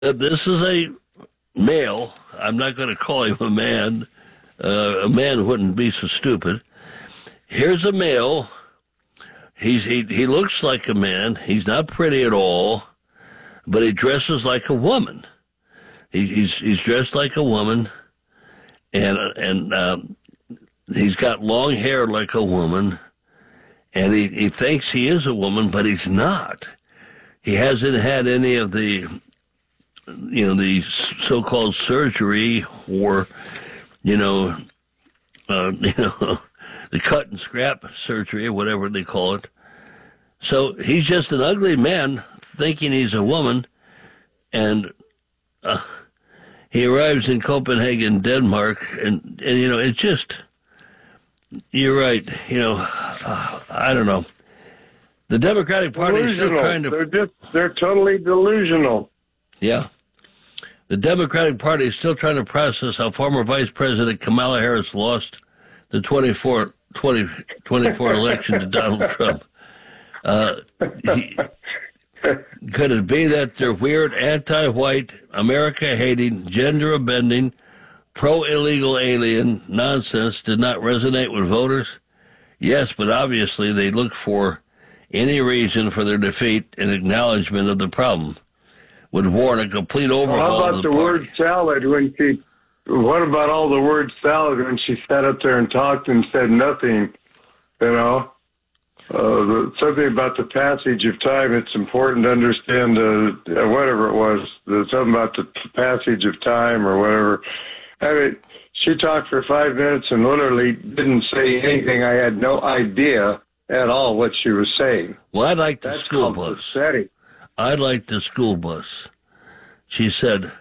This is a male. I'm not going to call him a man. A man wouldn't be so stupid. Here's a male. He looks like a man. He's not pretty at all, but he dresses like a woman. He's dressed like a woman, and he's got long hair like a woman, and he thinks he is a woman, but he's not. He hasn't had any of the so-called surgery or, the cut and scrap surgery or whatever they call it. So he's just an ugly man thinking he's a woman, and he arrives in Copenhagen, Denmark, and it's just, you're right, I don't know. The Democratic Party is still trying to... They're totally delusional. Yeah. The Democratic Party is still trying to process how former Vice President Kamala Harris lost the 2024 election to Donald Trump. Could it be that their weird anti-white, America-hating, gender-bending, pro-illegal alien nonsense did not resonate with voters? Yes, but obviously they look for any reason for their defeat and acknowledgement of the problem would warrant a complete overhaul of the party. Word salad when she... What about all the word salad when she sat up there and talked and said nothing, something about the passage of time. It's important to understand whatever it was, something about the passage of time or whatever. I mean, she talked for 5 minutes and literally didn't say anything. I had no idea at all what she was saying. Well, I like the school bus. Pathetic. I like the school bus. She said,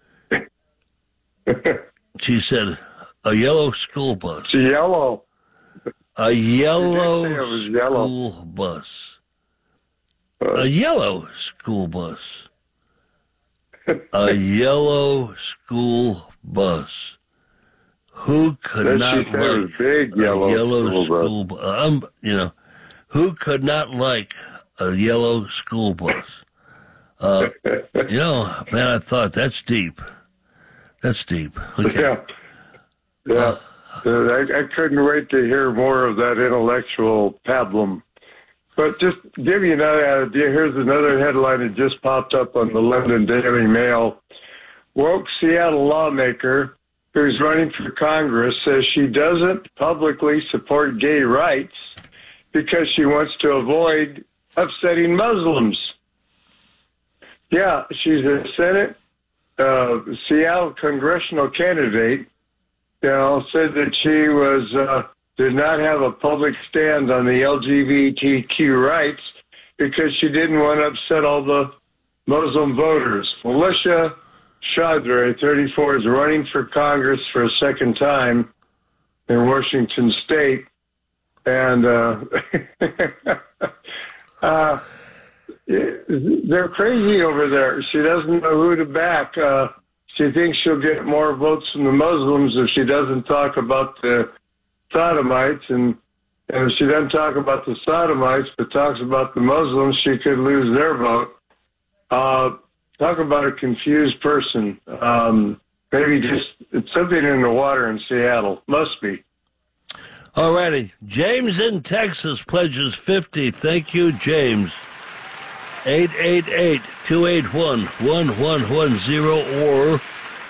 a yellow school bus. It's yellow. A yellow school bus. A yellow school bus. A yellow school bus. Who could not like big yellow school bus? Who could not like a yellow school bus? Man, I thought that's deep. That's deep. Okay. Yeah. I couldn't wait to hear more of that intellectual pablum. But just to give you another idea, here's another headline that just popped up on the London Daily Mail. Woke Seattle lawmaker who's running for Congress says she doesn't publicly support gay rights because she wants to avoid upsetting Muslims. Yeah, she's a Senate Seattle congressional candidate, said that she did not have a public stand on the LGBTQ rights because she didn't want to upset all the Muslim voters. Militia Chaudhry, 34, is running for Congress for a second time in Washington State, and they're crazy over there. She doesn't know who to back. She thinks she'll get more votes from the Muslims if she doesn't talk about the Sodomites. And if she doesn't talk about the Sodomites but talks about the Muslims, she could lose their vote. Talk about a confused person. Maybe just it's something in the water in Seattle. Must be. All righty. James in Texas pledges 50. Thank you, James. 888-281-1110 or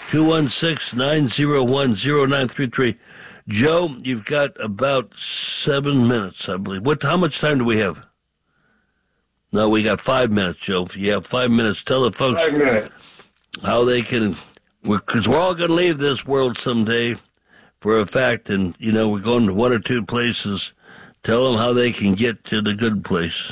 216-901-0933. Joe, you've got about 7 minutes, I believe. How much time do we have? No, we got 5 minutes, Joe. If you have 5 minutes, tell the folks 5 minutes. How they can, because we're all going to leave this world someday for a fact, and, we're going to one or two places. Tell them how they can get to the good place.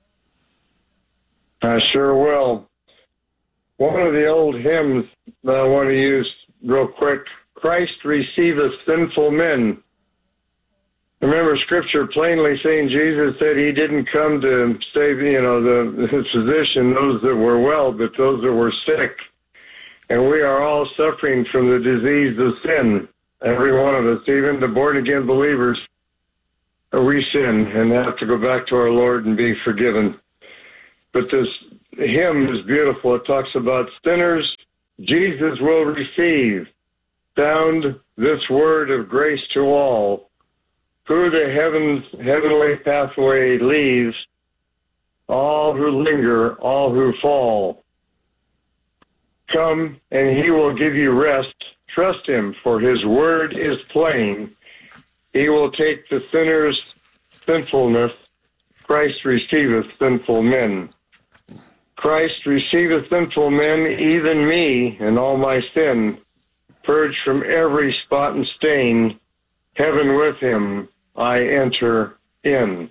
I sure will. One of the old hymns that I want to use real quick, Christ receiveth sinful men. Remember Scripture plainly saying Jesus said he didn't come to save, his physician, those that were well, but those that were sick. And we are all suffering from the disease of sin. Every one of us, even the born-again believers, we sin and have to go back to our Lord and be forgiven. But this hymn is beautiful. It talks about sinners Jesus will receive. Sound this word of grace to all. Who the heavenly pathway leaves, all who linger, all who fall. Come, and he will give you rest. Trust him, for his word is plain. He will take the sinner's sinfulness. Christ receiveth sinful men. Christ receiveth sinful men, even me, and all my sin. Purged from every spot and stain. Heaven with him I enter in.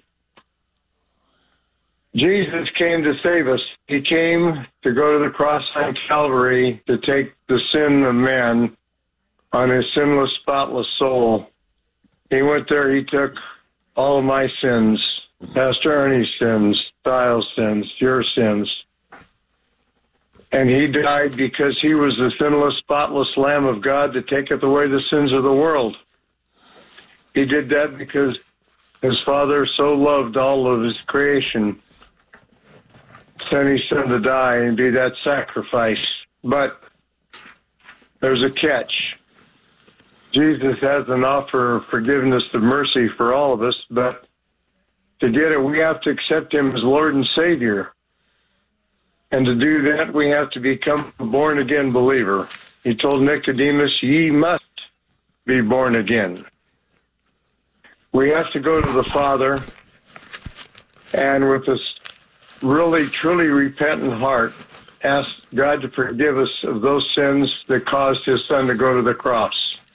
Jesus came to save us. He came to go to the cross on Calvary to take the sin of man on his sinless, spotless soul. He went there, he took all of my sins, Pastor Ernie's sins, Styles' sins, your sins. And he died because he was the sinless, spotless Lamb of God that taketh away the sins of the world. He did that because his Father so loved all of his creation, sent his Son to die and be that sacrifice. But there's a catch. Jesus has an offer of forgiveness of mercy for all of us, but to get it, we have to accept him as Lord and Savior. And to do that, we have to become a born-again believer. He told Nicodemus, ye must be born again. We have to go to the Father, and with a really, truly repentant heart, ask God to forgive us of those sins that caused his Son to go to the cross.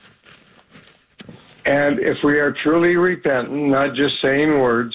And if we are truly repentant, not just saying words,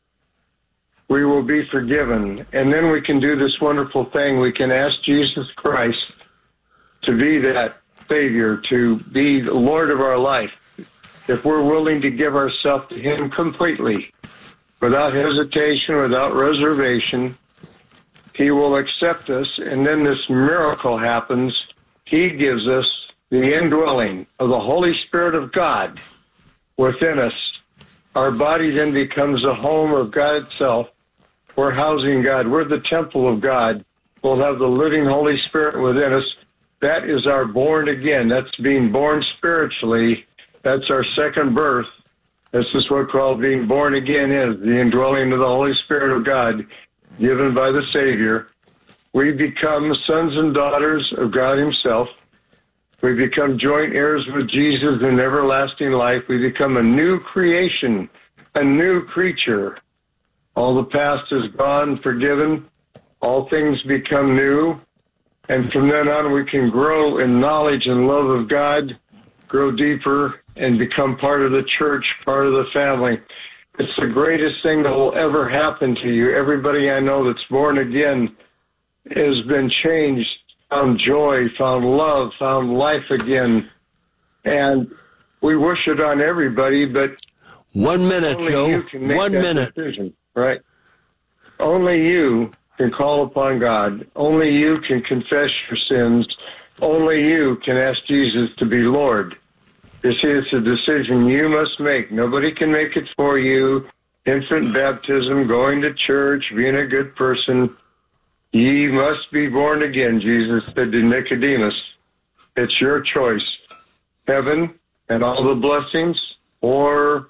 we will be forgiven. And then we can do this wonderful thing. We can ask Jesus Christ to be that Savior, to be the Lord of our life. If we're willing to give ourselves to him completely, without hesitation, without reservation, he will accept us. And then this miracle happens. He gives us the indwelling of the Holy Spirit of God within us. Our body then becomes a home of God itself. We're housing God. We're the temple of God. We'll have the living Holy Spirit within us. That is our born again. That's being born spiritually. That's our second birth. This is what called being born again is, the indwelling of the Holy Spirit of God given by the Savior. We become sons and daughters of God himself. We become joint heirs with Jesus in everlasting life. We become a new creation, a new creature. All the past is gone, forgiven. All things become new. And from then on, we can grow in knowledge and love of God, grow deeper, and become part of the church, part of the family. It's the greatest thing that will ever happen to you. Everybody I know that's born again has been changed, found joy, found love, found life again. And we wish it on everybody, but 1 minute, only Joe. you can make 1 that minute. decision, right? Only you can call upon God. Only you can confess your sins. Only you can ask Jesus to be Lord. This is a decision you must make. Nobody can make it for you. Infant baptism, going to church, being a good person. Ye must be born again, Jesus said to Nicodemus. It's your choice. Heaven and all the blessings, or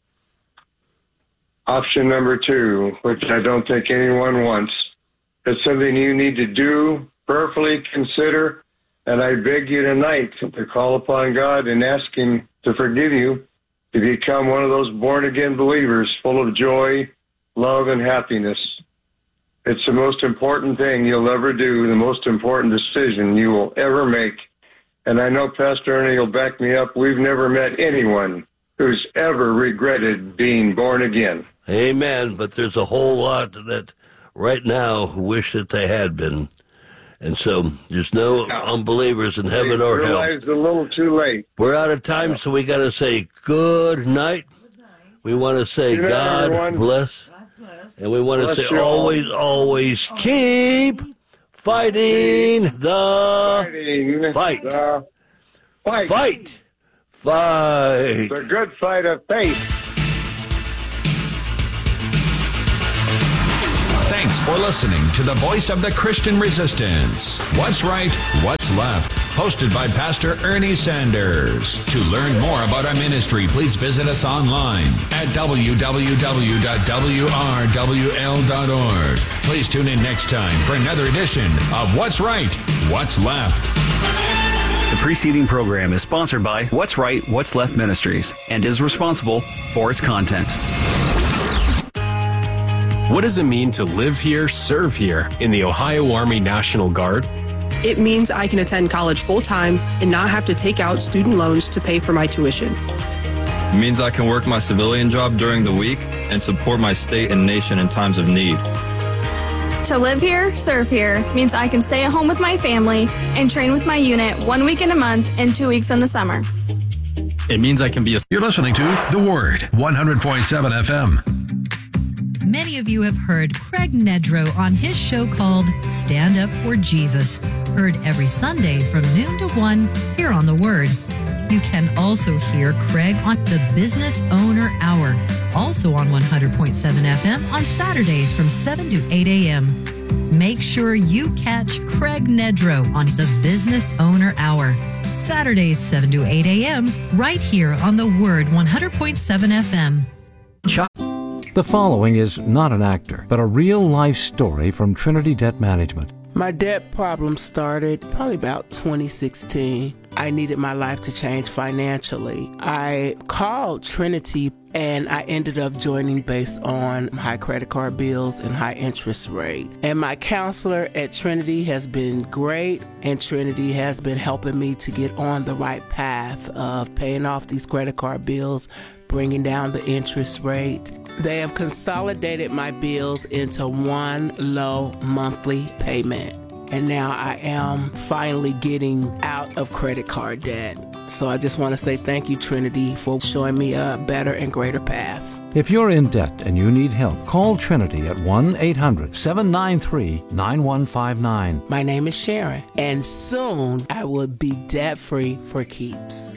option number 2, which I don't think anyone wants. It's something you need to do, prayerfully consider, and I beg you tonight to call upon God and ask him to forgive you, to become one of those born-again believers full of joy, love, and happiness. It's the most important thing you'll ever do, the most important decision you will ever make. And I know Pastor Ernie will back me up. We've never met anyone who's ever regretted being born again. Amen. But there's a whole lot that right now wish that they had been. And so there's no unbelievers in heaven or hell. Realized a little too late. We're out of time, so we got to say good night. We want to say Good night, God everyone. bless. God bless. And we want to Bless say you all. always keep fighting the Fighting fight. the fight. Fight. Fight. The good fight of faith. Thanks for listening to the voice of the Christian resistance. What's right, what's left? Hosted by Pastor Ernie Sanders. To learn more about our ministry, please visit us online at www.wrwl.org. Please tune in next time for another edition of What's Right, What's Left. The preceding program is sponsored by What's Right, What's Left Ministries and is responsible for its content. What does it mean to live here, serve here in the Ohio Army National Guard? It means I can attend college full-time and not have to take out student loans to pay for my tuition. It means I can work my civilian job during the week and support my state and nation in times of need. To live here, serve here, means I can stay at home with my family and train with my unit 1 week in a month and 2 weeks in the summer. It means I can be a... You're listening to The Word, 100.7 FM. Many of you have heard Craig Nedrow on his show called Stand Up for Jesus, heard every Sunday from noon to 1 here on The Word. You can also hear Craig on the Business Owner Hour, also on 100.7 FM on Saturdays from 7 to 8 a.m. Make sure you catch Craig Nedrow on the Business Owner Hour, Saturdays 7 to 8 a.m. right here on The Word 100.7 FM. The following is not an actor, but a real-life story from Trinity Debt Management. My debt problem started probably about 2016. I needed my life to change financially. I called Trinity and I ended up joining based on high credit card bills and high interest rate. And my counselor at Trinity has been great, and Trinity has been helping me to get on the right path of paying off these credit card bills, bringing down the interest rate. They have consolidated my bills into one low monthly payment. And now I am finally getting out of credit card debt. So I just want to say thank you, Trinity, for showing me a better and greater path. If you're in debt and you need help, call Trinity at 1-800-793-9159. My name is Sharon, and soon I will be debt-free for keeps.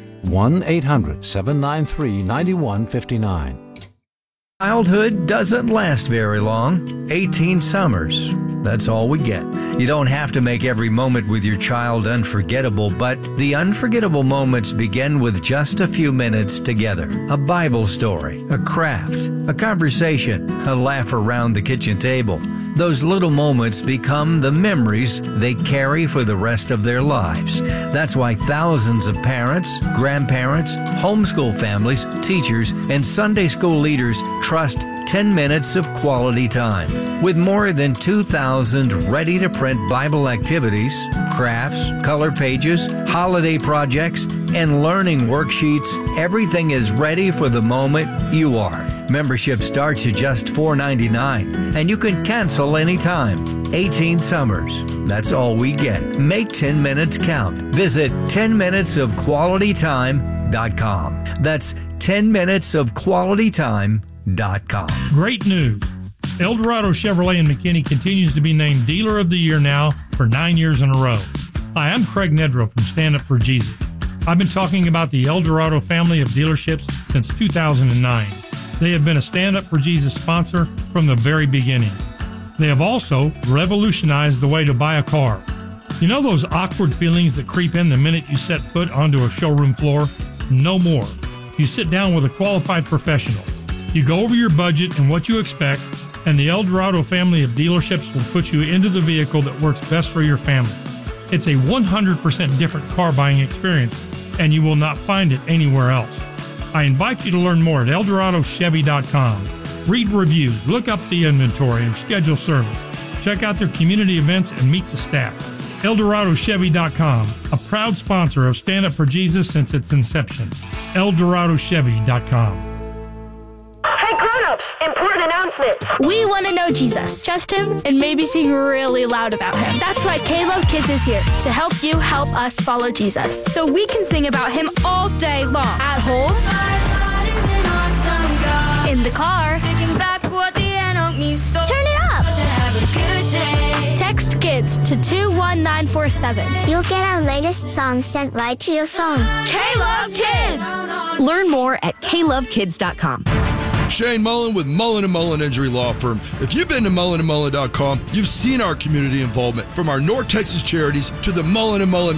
1-800-793-9159. Childhood doesn't last very long. 18 summers. That's all we get. You don't have to make every moment with your child unforgettable, but the unforgettable moments begin with just a few minutes together. A Bible story, a craft, a conversation, a laugh around the kitchen table. Those little moments become the memories they carry for the rest of their lives. That's why thousands of parents, grandparents, homeschool families, teachers, and Sunday school leaders trust 10 minutes of quality time. With more than 2,000 ready-to-print Bible activities, crafts, color pages, holiday projects, and learning worksheets, everything is ready for the moment you are. Membership starts at just $4.99, and you can cancel anytime. 18 summers. That's all we get. Make 10 minutes count. Visit 10minutesofqualitytime.com. That's 10minutesofqualitytime.com. Great news. Eldorado Chevrolet in McKinney continues to be named Dealer of the Year now for 9 years in a row. Hi, I'm Craig Nedrow from Stand Up for Jesus. I've been talking about the Eldorado family of dealerships since 2009. They have been a Stand Up for Jesus sponsor from the very beginning. They have also revolutionized the way to buy a car. You know those awkward feelings that creep in the minute you set foot onto a showroom floor? No more. You sit down with a qualified professional. You go over your budget and what you expect, and the Eldorado family of dealerships will put you into the vehicle that works best for your family. It's a 100% different car buying experience, and you will not find it anywhere else. I invite you to learn more at EldoradoChevy.com. Read reviews, look up the inventory, and schedule service. Check out their community events and meet the staff. EldoradoChevy.com, a proud sponsor of Stand Up for Jesus since its inception. EldoradoChevy.com. Hey grown-ups, important announcement. We want to know Jesus, trust him, and maybe sing really loud about him. That's why K-Love Kids is here to help you help us follow Jesus. So we can sing about him all day long. At home, in the car, taking back what the enemy stole. Turn it up. To have a good day. Text KIDS to 21947. You'll get our latest songs sent right to your phone. K-Love Kids. Learn more at KLoveKids.com. Shane Mullen with Mullen & Mullen Injury Law Firm. If you've been to mullenandmullen.com, you've seen our community involvement, from our North Texas charities to the Mullen & Mullen